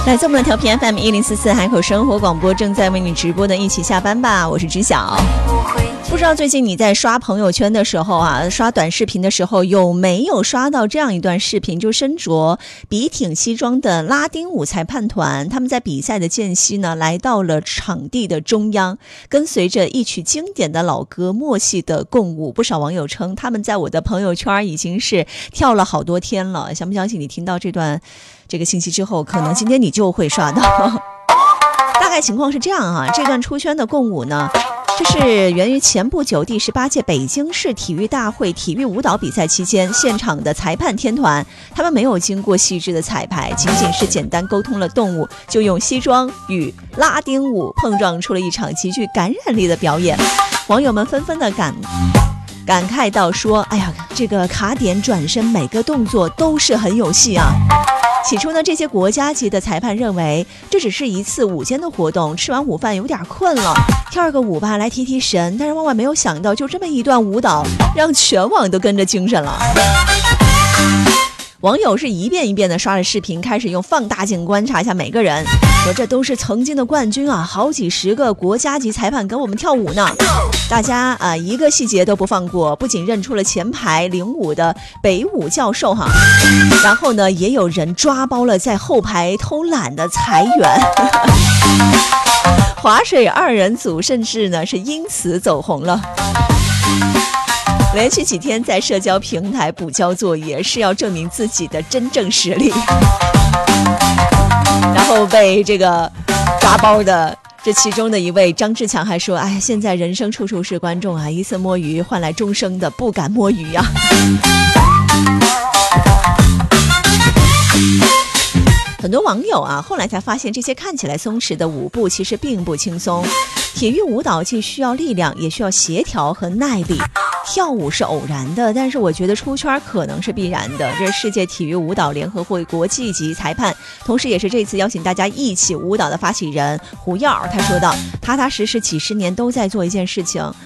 来自我们的调频 FM1044海口生活广播，正在为你直播的一起下班吧，我是知晓。不知道最近你在刷朋友圈的时候啊，刷短视频的时候有没有刷到这样一段视频，就身着笔挺西装的拉丁舞裁判团，他们在比赛的间隙呢，来到了场地的中央，跟随着一曲经典的老歌默契的共舞。不少网友称他们在我的朋友圈已经是跳了好多天了，相不相信你听到这个信息之后，可能今天你就会刷到。大概情况是这样啊，这段出圈的共舞呢，这是源于前不久第18届北京市体育大会体育舞蹈比赛期间，现场的裁判天团他们没有经过细致的彩排，仅仅是简单沟通了动物，就用西装与拉丁舞碰撞出了一场极具感染力的表演。网友们纷纷的感慨到说，哎呀，这个卡点转身每个动作都是很有戏啊。起初呢，这些国家级的裁判认为这只是一次午间的活动，吃完午饭有点困了，跳个舞吧来提提神，但是万万没有想到，就这么一段舞蹈让全网都跟着精神了。网友是一遍一遍的刷了视频，开始用放大镜观察一下每个人，说这都是曾经的冠军啊，好几十个国家级裁判跟我们跳舞呢。大家一个细节都不放过，不仅认出了前排领舞的北舞教授哈，然后呢也有人抓包了在后排偷懒的裁员。划水二人组甚至呢是因此走红了。连续几天在社交平台补交作业，是要证明自己的真正实力。然后被这个抓包的这其中的一位张志强还说，哎，现在人生处处是观众啊，一次摸鱼换来终生的不敢摸鱼啊。很多网友啊，后来才发现这些看起来松弛的舞步其实并不轻松。体育舞蹈既需要力量，也需要协调和耐力。跳舞是偶然的，但是我觉得出圈可能是必然的。这是世界体育舞蹈联合会国际级裁判，同时也是这次邀请大家一起舞蹈的发起人胡耀，他说道，踏踏实实几十年都在做一件事情，